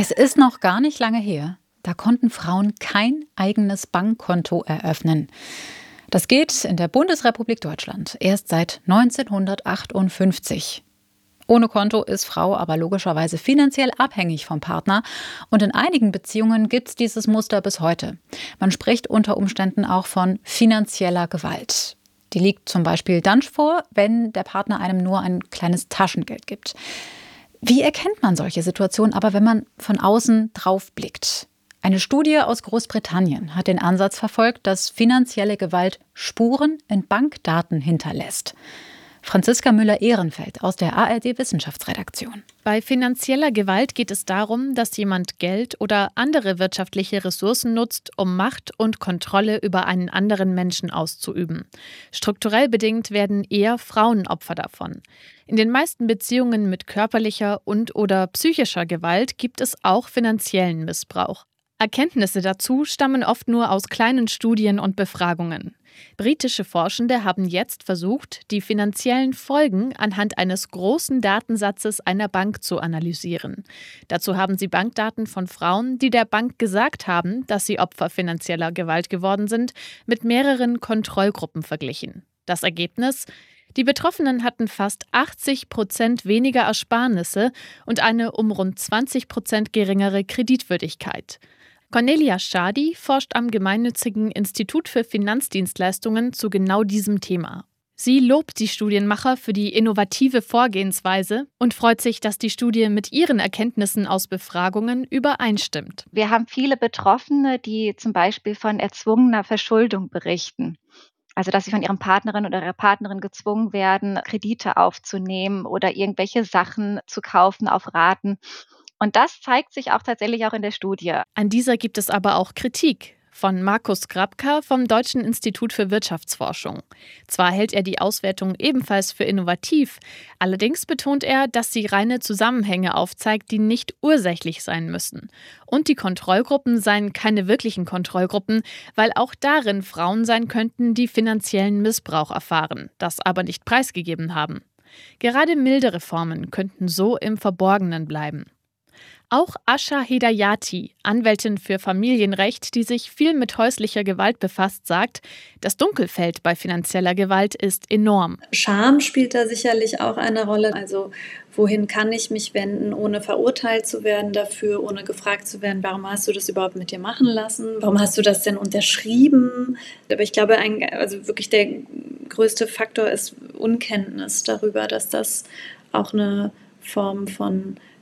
Es ist noch gar nicht lange her. Da konnten Frauen kein eigenes Bankkonto eröffnen. Das geht in der Bundesrepublik Deutschland erst seit 1958. Ohne Konto ist Frau aber logischerweise finanziell abhängig vom Partner. Und in einigen Beziehungen gibt es dieses Muster bis heute. Man spricht unter Umständen auch von finanzieller Gewalt. Die liegt zum Beispiel dann vor, wenn der Partner einem nur ein kleines Taschengeld gibt. Wie erkennt man solche Situationen aber, wenn man von außen drauf blickt? Eine Studie aus Großbritannien hat den Ansatz verfolgt, dass finanzielle Gewalt Spuren in Bankdaten hinterlässt. Franziska Müller-Ehrenfeld aus der ARD-Wissenschaftsredaktion. Bei finanzieller Gewalt geht es darum, dass jemand Geld oder andere wirtschaftliche Ressourcen nutzt, um Macht und Kontrolle über einen anderen Menschen auszuüben. Strukturell bedingt werden eher Frauen Opfer davon. In den meisten Beziehungen mit körperlicher und/oder psychischer Gewalt gibt es auch finanziellen Missbrauch. Erkenntnisse dazu stammen oft nur aus kleinen Studien und Befragungen. Britische Forschende haben jetzt versucht, die finanziellen Folgen anhand eines großen Datensatzes einer Bank zu analysieren. Dazu haben sie Bankdaten von Frauen, die der Bank gesagt haben, dass sie Opfer finanzieller Gewalt geworden sind, mit mehreren Kontrollgruppen verglichen. Das Ergebnis? Die Betroffenen hatten fast 80% weniger Ersparnisse und eine um rund 20% geringere Kreditwürdigkeit. Cornelia Schadi forscht am gemeinnützigen Institut für Finanzdienstleistungen zu genau diesem Thema. Sie lobt die Studienmacher für die innovative Vorgehensweise und freut sich, dass die Studie mit ihren Erkenntnissen aus Befragungen übereinstimmt. Wir haben viele Betroffene, die zum Beispiel von erzwungener Verschuldung berichten. Also dass sie von ihrem Partnerin oder ihrer Partnerin gezwungen werden, Kredite aufzunehmen oder irgendwelche Sachen zu kaufen auf Raten. Und das zeigt sich auch tatsächlich auch in der Studie. An dieser gibt es aber auch Kritik von Markus Grabka vom Deutschen Institut für Wirtschaftsforschung. Zwar hält er die Auswertung ebenfalls für innovativ, allerdings betont er, dass sie reine Zusammenhänge aufzeigt, die nicht ursächlich sein müssen. Und die Kontrollgruppen seien keine wirklichen Kontrollgruppen, weil auch darin Frauen sein könnten, die finanziellen Missbrauch erfahren, das aber nicht preisgegeben haben. Gerade milde Reformen könnten so im Verborgenen bleiben. Auch Asha Hedayati, Anwältin für Familienrecht, die sich viel mit häuslicher Gewalt befasst, sagt, das Dunkelfeld bei finanzieller Gewalt ist enorm. Scham spielt da sicherlich auch eine Rolle. Also wohin kann ich mich wenden, ohne verurteilt zu werden dafür, ohne gefragt zu werden, warum hast du das überhaupt mit dir machen lassen? Warum hast du das denn unterschrieben? Aber ich glaube, wirklich der größte Faktor ist Unkenntnis darüber, dass das auch eine Form von